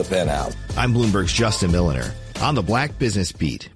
the Penthouse. I'm Bloomberg's Justin Milliner on the Black Business Beat.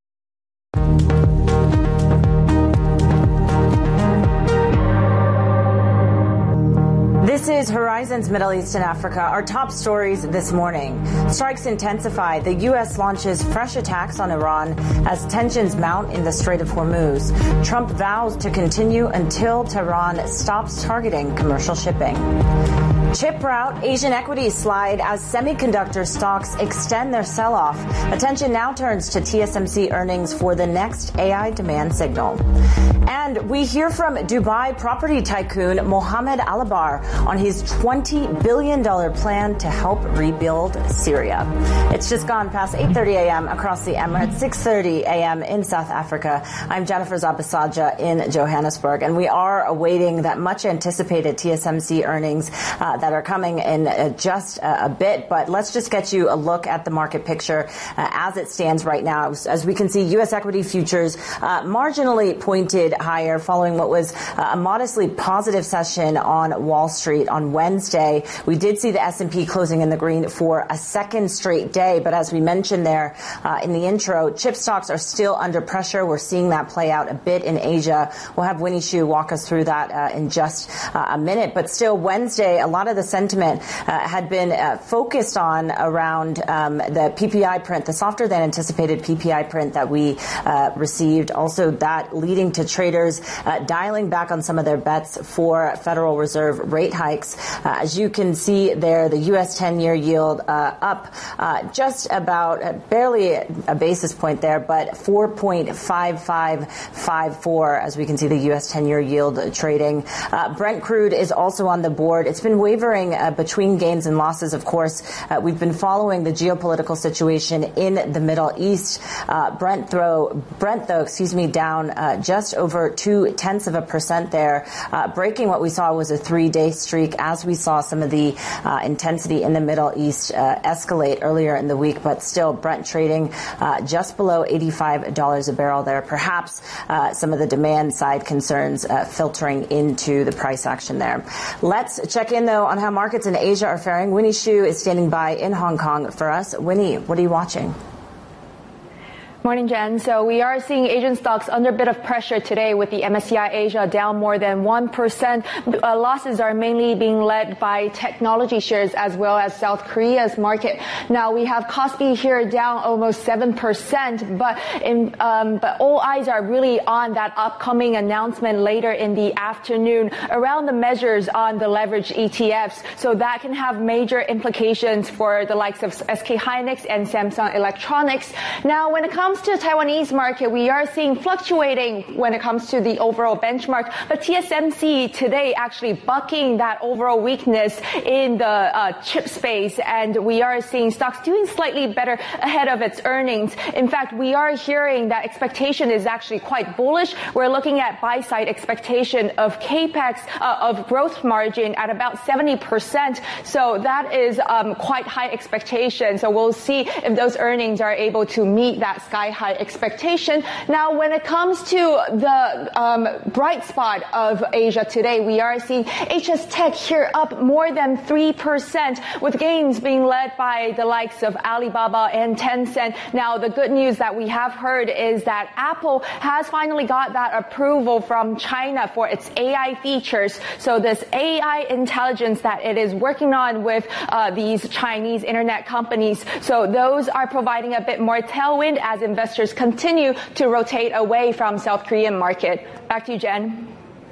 This is Horizon's Middle East and Africa. Our top stories this morning. Strikes intensify. The U.S. launches fresh attacks on Iran as tensions mount in the Strait of Hormuz. Trump vows to continue until Tehran stops targeting commercial shipping. Chip rout, Asian equities slide as semiconductor stocks extend their sell-off. Attention now turns to TSMC earnings for the next AI demand signal. And we hear from Dubai property tycoon Mohammed Alabar on his $20 billion plan to help rebuild Syria. It's just gone past 8:30 a.m. across the Emirates, 6:30 a.m. in South Africa. I'm Jennifer Zabasaja in Johannesburg, and we are awaiting that much anticipated TSMC earnings that are coming in just a bit. But let's just get you a look at the market picture as it stands right now. As we can see, U.S. equity futures marginally pointed higher following what was a modestly positive session on Wall Street on Wednesday. We did see the S&P closing in the green for a second straight day. But as we mentioned there in the intro, chip stocks are still under pressure. We're seeing that play out a bit in Asia. We'll have Winnie Xu walk us through that in just a minute. But still, Wednesday, a lot of the sentiment had been focused on around the PPI print, the softer than anticipated PPI print that we received. Also, that leading to traders dialing back on some of their bets for Federal Reserve rate hikes. As you can see there, the U.S. 10-year yield up just about barely a basis point there, but 4.5554 as we can see the U.S. 10-year yield trading. Brent crude is also on the board. It's been wavering between gains and losses, of course. We've been following the geopolitical situation in the Middle East. Brent though, down just over 0.2% there, breaking what we saw was a 3-day streak as we saw some of the intensity in the Middle East escalate earlier in the week. But still, Brent trading just below $85 a barrel there. Perhaps some of the demand side concerns filtering into the price action there. Let's check in, though, on how markets in Asia are faring. Winnie Xu is standing by in Hong Kong for us. Winnie, what are you watching? Morning, Jen. So we are seeing Asian stocks under a bit of pressure today with the MSCI Asia down more than 1%. Losses are mainly being led by technology shares as well as South Korea's market. Now we have Kospi here down almost 7%, but all eyes are really on that upcoming announcement later in the afternoon around the measures on the leveraged ETFs. So that can have major implications for the likes of SK Hynix and Samsung Electronics. Now, when it comes to the Taiwanese market, we are seeing fluctuating when it comes to the overall benchmark, but TSMC today actually bucking that overall weakness in the chip space, and we are seeing stocks doing slightly better ahead of its earnings. In fact, we are hearing that expectation is actually quite bullish. We're looking at buy-side expectation of CAPEX, of growth margin at about 70%. So that is quite high expectation. So we'll see if those earnings are able to meet that sky-high expectation. Now, when it comes to the bright spot of Asia today, we are seeing HS Tech here up more than 3%, with gains being led by the likes of Alibaba and Tencent. Now, the good news that we have heard is that Apple has finally got that approval from China for its AI features. So this AI intelligence that it is working on with these Chinese internet companies. So those are providing a bit more tailwind as investors continue to rotate away from South Korean market. Back to you, Jen.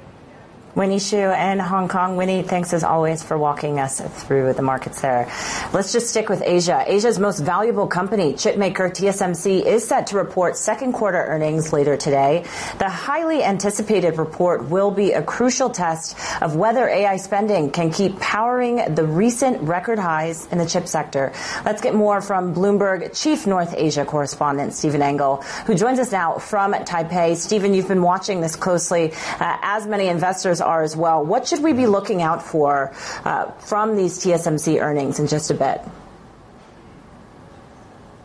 Winnie Xu in Hong Kong. Winnie, thanks as always for walking us through the markets there. Let's just stick with Asia. Asia's most valuable company, chipmaker TSMC, is set to report second quarter earnings later today. The highly anticipated report will be a crucial test of whether AI spending can keep powering the recent record highs in the chip sector. Let's get more from Bloomberg Chief North Asia correspondent Stephen Engel, who joins us now from Taipei. Stephen, you've been watching this closely, as many investors are as well. What should we be looking out for from these TSMC earnings in just a bit?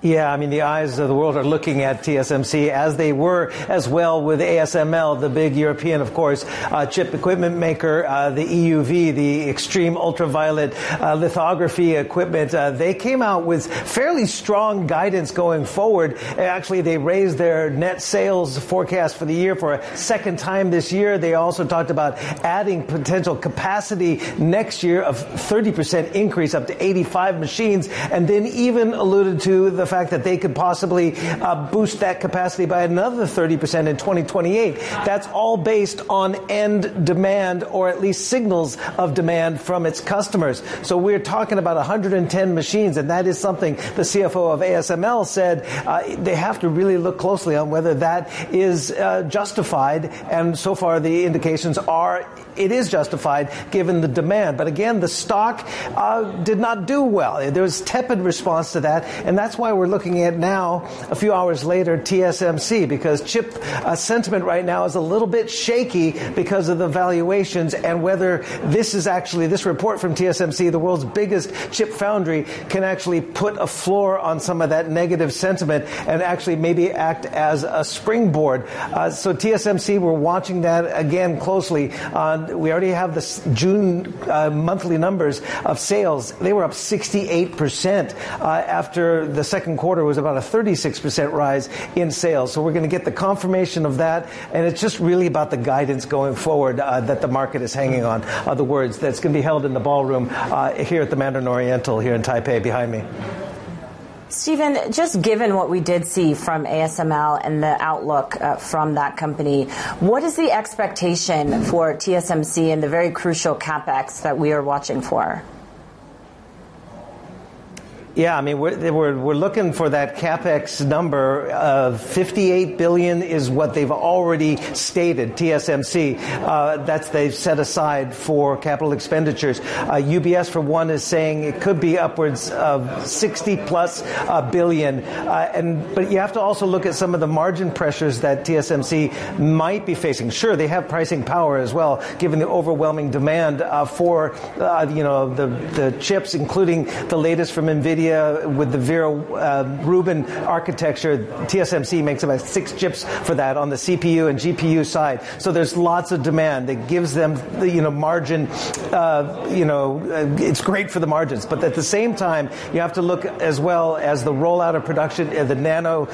Yeah, I mean, the eyes of the world are looking at TSMC, as they were as well with ASML, the big European, of course, chip equipment maker, the EUV, the extreme ultraviolet lithography equipment. They came out with fairly strong guidance going forward. Actually, they raised their net sales forecast for the year for a second time this year. They also talked about adding potential capacity next year of 30% increase up to 85 machines, and then even alluded to the fact that they could possibly boost that capacity by another 30% in 2028. That's all based on end demand, or at least signals of demand from its customers. So we're talking about 110 machines, and that is something the CFO of ASML said they have to really look closely on whether that is justified, and so far the indications are it is justified given the demand. But again, the stock did not do well. There was tepid response to that, and that's why we're looking at now, a few hours later, TSMC, because chip sentiment right now is a little bit shaky because of the valuations, and whether this is actually, this report from TSMC, the world's biggest chip foundry, can actually put a floor on some of that negative sentiment and actually maybe act as a springboard. So TSMC, we're watching that again closely. We already have the June monthly numbers of sales. They were up 68% after the second quarter was about a 36% rise in sales. So we're going to get the confirmation of that, and it's just really about the guidance going forward that the market is hanging on. The words that's going to be held in the ballroom here at the Mandarin Oriental here in Taipei behind me. Stephen, just given what we did see from ASML and the outlook from that company, what is the expectation for TSMC and the very crucial CapEx that we are watching for? Yeah, I mean, we're looking for that CapEx number of 58 billion is what they've already stated, TSMC. That's they've set aside for capital expenditures. UBS, for one, is saying it could be upwards of 60 plus billion. But you have to also look at some of the margin pressures that TSMC might be facing. Sure, they have pricing power as well, given the overwhelming demand for the chips, including the latest from NVIDIA. With the Vera Rubin architecture, TSMC makes about 6 chips for that on the CPU and GPU side. So there's lots of demand that gives them the margin. It's great for the margins, but at the same time, you have to look as well as the rollout of production, the 2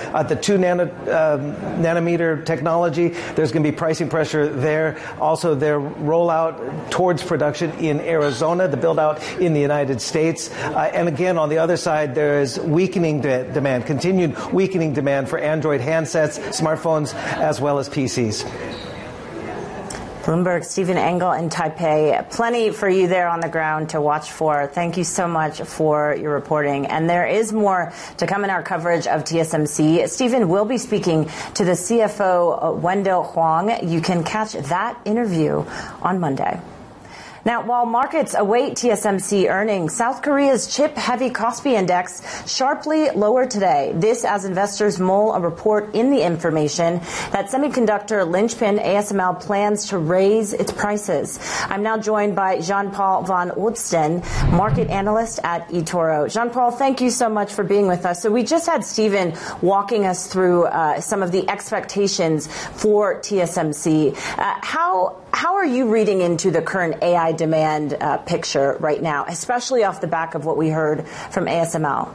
nanometer technology. There's going to be pricing pressure there. Also, their rollout towards production in Arizona, the build out in the United States, and again on the other side, there is weakening demand, continued weakening demand for Android handsets, smartphones, as well as PCs. Bloomberg, Stephen Engel in Taipei. Plenty for you there on the ground to watch for. Thank you so much for your reporting. And there is more to come in our coverage of TSMC. Stephen will be speaking to the CFO, Wendell Huang. You can catch that interview on Monday. Now, while markets await TSMC earnings, South Korea's chip-heavy Kospi index sharply lower today. This as investors mull a report in the information that semiconductor linchpin ASML plans to raise its prices. I'm now joined by Jean-Paul van Oudsten, market analyst at eToro. Jean-Paul, thank you so much for being with us. So we just had Stephen walking us through some of the expectations for TSMC. How are you reading into the current AI demand picture right now, especially off the back of what we heard from ASML?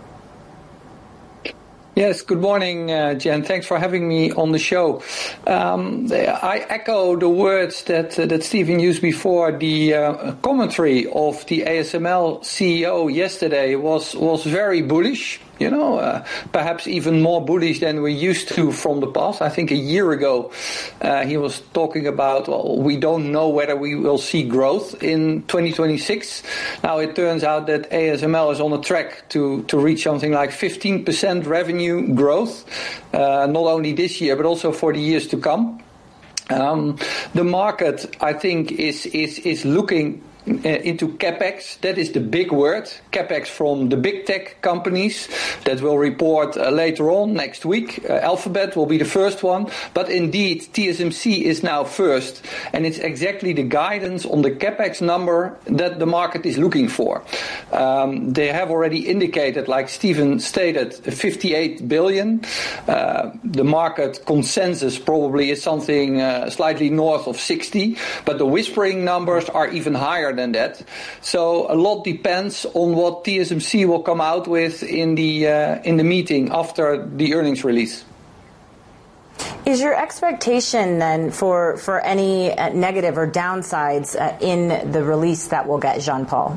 Yes, good morning, Jen. Thanks for having me on the show. I echo the words that Stephen used before. The commentary of the ASML CEO yesterday was very bullish. Perhaps even more bullish than we're used to from the past. I think a year ago, he was talking about, we don't know whether we will see growth in 2026. Now it turns out that ASML is on a track to reach something like 15% revenue growth, not only this year, but also for the years to come. The market, I think, is looking into CapEx. That is the big word, CapEx from the big tech companies that will report later on next week. Alphabet will be the first one. But indeed, TSMC is now first. And it's exactly the guidance on the CapEx number that the market is looking for. They have already indicated, like Stephen stated, 58 billion. The market consensus probably is something slightly north of 60. But the whispering numbers are even higher than that. So a lot depends on what TSMC will come out with in the meeting after the earnings release. Is your expectation then for any negative or downsides in the release that we'll get, Jean-Paul?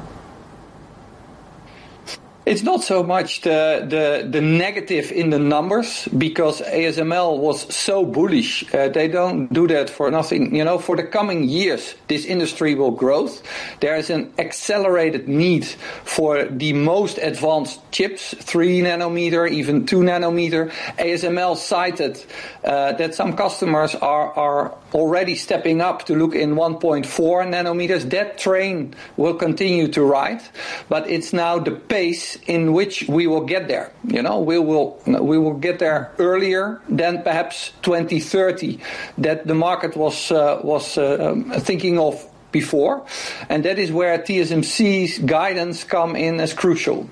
It's not so much the negative in the numbers, because ASML was so bullish. They don't do that for nothing. You know, for the coming years, this industry will grow. There is an accelerated need for the most advanced chips, 3 nanometer, even 2 nanometer. ASML cited that some customers are already stepping up to look in 1.4 nanometers. That train will continue to ride, but it's now the pace in which we will get there. You know, we will get there earlier than perhaps 2030 that the market was thinking of before, and that is where TSMC's guidance come in as crucial.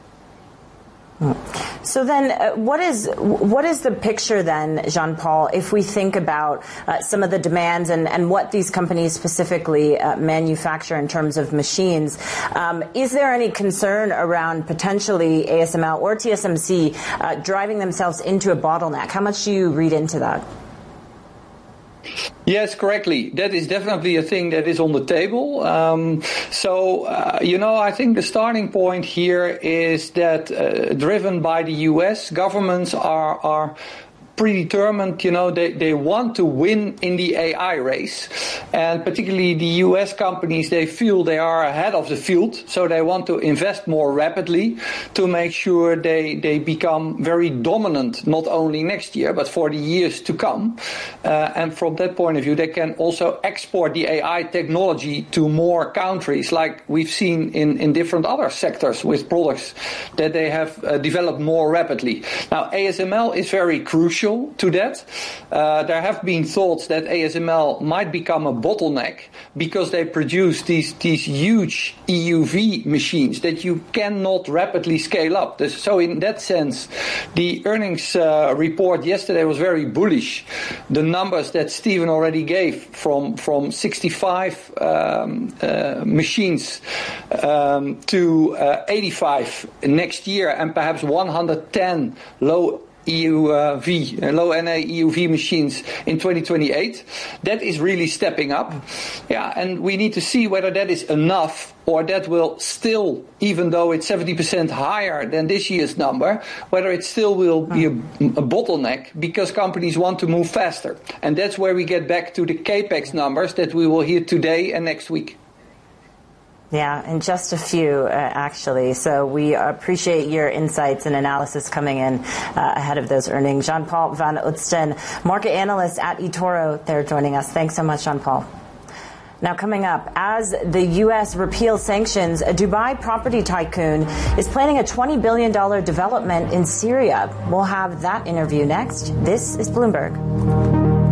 So then, what is the picture then, Jean-Paul, if we think about some of the demands and what these companies specifically manufacture in terms of machines? Is there any concern around potentially ASML or TSMC driving themselves into a bottleneck? How much do you read into that? Yes, correctly. That is definitely a thing that is on the table. I think the starting point here is that driven by the US, governments are predetermined, you know, they want to win in the AI race. And particularly the US companies, they feel they are ahead of the field, so they want to invest more rapidly to make sure they become very dominant, not only next year, but for the years to come. And from that point of view, they can also export the AI technology to more countries, like we've seen in different other sectors with products that they have developed more rapidly. Now, ASML is very crucial to that. There have been thoughts that ASML might become a bottleneck because they produce these huge EUV machines that you cannot rapidly scale up. So in that sense, the earnings report yesterday was very bullish. The numbers that Stephen already gave from 65 machines to 85 next year, and perhaps 110 low NA EUV machines in 2028. That is really stepping up. Yeah, and we need to see whether that is enough, or that will still, even though it's 70% higher than this year's number, whether it still will be a bottleneck because companies want to move faster. And that's where we get back to the CapEx numbers that we will hear today and next week. Yeah, and just a few, actually. So we appreciate your insights and analysis coming in ahead of those earnings. Jean-Paul van Ootsten, market analyst at eToro, they're joining us. Thanks so much, Jean-Paul. Now, coming up, as the U.S. repeals sanctions, a Dubai property tycoon is planning a $20 billion development in Syria. We'll have that interview next. This is Bloomberg.